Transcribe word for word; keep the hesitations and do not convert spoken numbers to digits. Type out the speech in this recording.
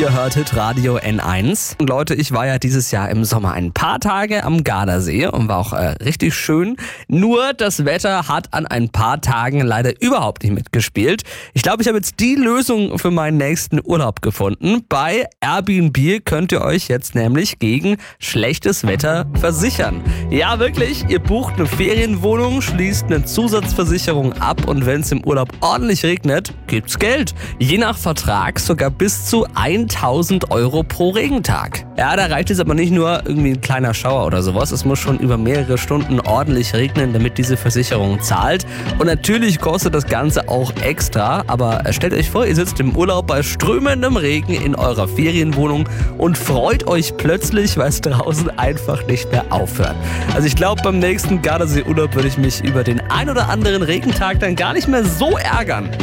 Ihr hört Hitradio N eins. Und Leute, ich war ja dieses Jahr im Sommer ein paar Tage am Gardasee und war auch äh, richtig schön. Nur das Wetter hat an ein paar Tagen leider überhaupt nicht mitgespielt. Ich glaube, ich habe jetzt die Lösung für meinen nächsten Urlaub gefunden. Bei Airbnb könnt ihr euch jetzt nämlich gegen schlechtes Wetter versichern. Ja, wirklich, ihr bucht eine Ferienwohnung, schließt eine Zusatzversicherung ab und wenn es im Urlaub ordentlich regnet, gibt's Geld. Je nach Vertrag sogar bis zu tausend Euro pro Regentag. Ja, da reicht es aber nicht nur irgendwie ein kleiner Schauer oder sowas. Es muss schon über mehrere Stunden ordentlich regnen, damit diese Versicherung zahlt. Und natürlich kostet das Ganze auch extra. Aber stellt euch vor, ihr sitzt im Urlaub bei strömendem Regen in eurer Ferienwohnung und freut euch plötzlich, weil es draußen einfach nicht mehr aufhört. Also ich glaube, beim nächsten Gardasee-Urlaub würde ich mich über den ein oder anderen Regentag dann gar nicht mehr so ärgern.